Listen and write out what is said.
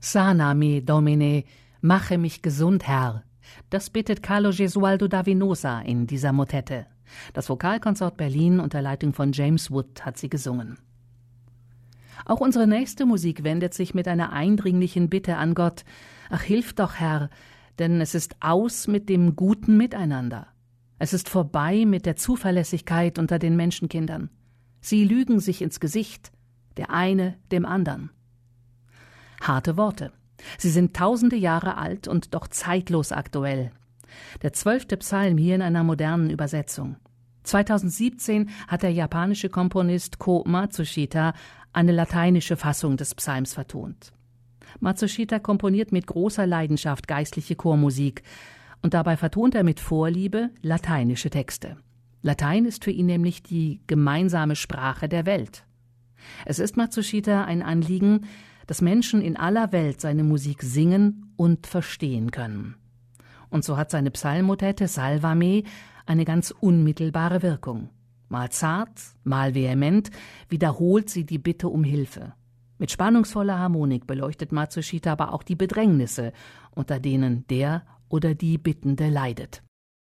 Sana me, Domine, mache mich gesund, Herr. Das bittet Carlo Gesualdo da Venosa in dieser Motette. Das Vokalkonsort Berlin unter Leitung von James Wood hat sie gesungen. Auch unsere nächste Musik wendet sich mit einer eindringlichen Bitte an Gott. Ach, hilf doch, Herr, denn es ist aus mit dem guten Miteinander. Es ist vorbei mit der Zuverlässigkeit unter den Menschenkindern. Sie lügen sich ins Gesicht, der eine dem andern. Harte Worte. Sie sind tausende Jahre alt und doch zeitlos aktuell. Der 12. Psalm hier in einer modernen Übersetzung. 2017 hat der japanische Komponist Ko Matsushita eine lateinische Fassung des Psalms vertont. Matsushita komponiert mit großer Leidenschaft geistliche Chormusik und dabei vertont er mit Vorliebe lateinische Texte. Latein ist für ihn nämlich die gemeinsame Sprache der Welt. Es ist Matsushita ein Anliegen, dass Menschen in aller Welt seine Musik singen und verstehen können. Und so hat seine Psalmmotette Salva me eine ganz unmittelbare Wirkung. Mal zart, mal vehement wiederholt sie die Bitte um Hilfe. Mit spannungsvoller Harmonik beleuchtet Matsushita aber auch die Bedrängnisse, unter denen der oder die Bittende leidet.